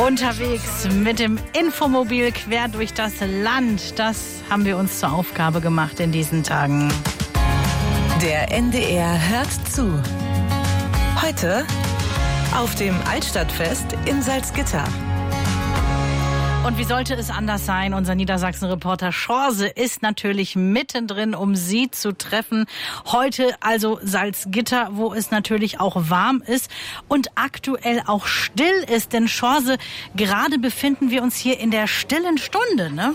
Unterwegs mit dem Infomobil quer durch das Land. Das haben wir uns zur Aufgabe gemacht in diesen Tagen. Der NDR hört zu. Heute auf dem Altstadtfest in Salzgitter. Und wie sollte es anders sein? Unser Niedersachsen-Reporter Schorse ist natürlich mittendrin, um Sie zu treffen. Heute also Salzgitter, wo es natürlich auch warm ist und aktuell auch still ist. Denn Schorse, gerade befinden wir uns hier in der stillen Stunde, ne?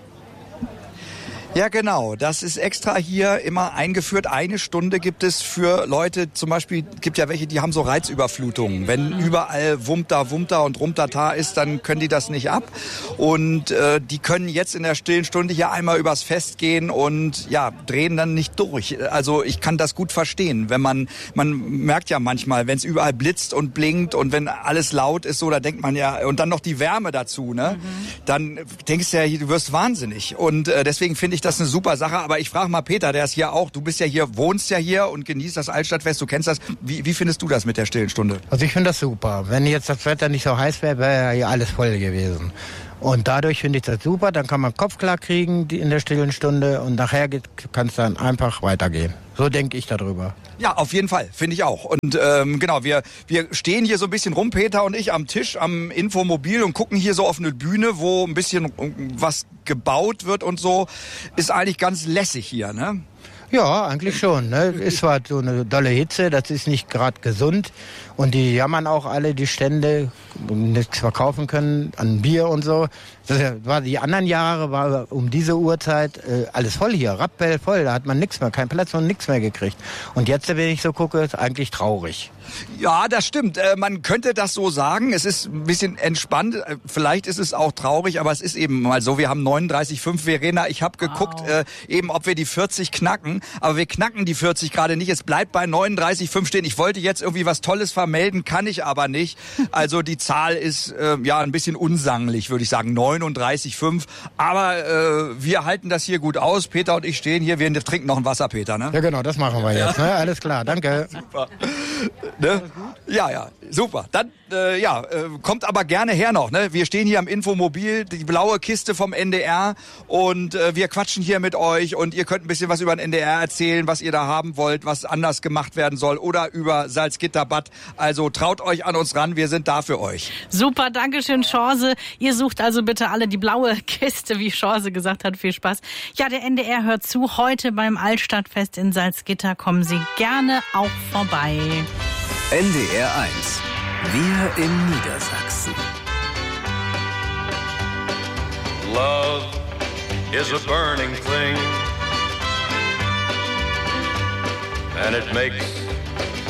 Ja, genau. Das ist extra hier immer eingeführt. Eine Stunde gibt es für Leute, zum Beispiel, gibt ja welche, die haben so Reizüberflutungen. Wenn überall Wumta und Rumtata ist, dann können die das nicht ab. Und die können jetzt in der stillen Stunde hier einmal übers Fest gehen und ja, drehen dann nicht durch. Also ich kann das gut verstehen. Wenn man merkt ja manchmal, wenn es überall blitzt und blinkt und wenn alles laut ist, so, da denkt man ja, und dann noch die Wärme dazu, ne? Dann denkst du ja, du wirst wahnsinnig. Und deswegen finde ich das eine super Sache, aber ich frage mal Peter, der ist hier auch, du bist ja hier, wohnst ja hier und genießt das Altstadtfest, du kennst das. Wie findest du das mit der stillen Stunde? Also ich finde das super. Wenn jetzt das Wetter nicht so heiß wäre, wäre ja hier alles voll gewesen. Und dadurch finde ich das super, dann kann man Kopf klar kriegen in der stillen Stunde und nachher kann es dann einfach weitergehen. So denke ich darüber. Ja, auf jeden Fall, finde ich auch. Und genau, wir stehen hier so ein bisschen rum, Peter und ich, am Tisch, am Infomobil und gucken hier so auf eine Bühne, wo ein bisschen was gebaut wird und so. Ist eigentlich ganz lässig hier, ne? Ja, eigentlich schon. Ne? Ist zwar so eine dolle Hitze, das ist nicht gerade gesund. Und die jammern auch alle, die Stände, nichts verkaufen können an Bier und so. Das war die anderen Jahre, war um diese Uhrzeit alles voll hier, rappell voll. Da hat man nichts mehr, keinen Platz und nichts mehr gekriegt. Und jetzt, wenn ich so gucke, ist eigentlich traurig. Ja, das stimmt. Man könnte das so sagen. Es ist ein bisschen entspannt. Vielleicht ist es auch traurig, aber es ist eben mal so. Wir haben 39,5, Verena. Ich habe geguckt, eben, ob wir die 40 knacken. Aber wir knacken die 40 gerade nicht. Es bleibt bei 39,5 stehen. Ich wollte jetzt irgendwie was Tolles vermelden, kann ich aber nicht. Also die Zahl ist ja ein bisschen unsanglich, würde ich sagen. 39,5. Aber wir halten das hier gut aus. Peter und ich stehen hier. Wir trinken noch ein Wasser, Peter, ne? Ja, genau, das machen wir jetzt. Ne? Alles klar, danke. Super. Ne? Ja, super. Dann, kommt aber gerne her noch. Ne? Wir stehen hier am Infomobil, die blaue Kiste vom NDR und wir quatschen hier mit euch und ihr könnt ein bisschen was über den NDR erzählen, was ihr da haben wollt, was anders gemacht werden soll oder über Salzgitterbad. Also traut euch an uns ran, wir sind da für euch. Super, dankeschön, Schorse. Ihr sucht also bitte alle die blaue Kiste, wie Schorse gesagt hat. Viel Spaß. Ja, der NDR hört zu. Heute beim Altstadtfest in Salzgitter kommen Sie gerne auch vorbei. NDR 1. Wir in Niedersachsen. Love is a burning thing, and it makes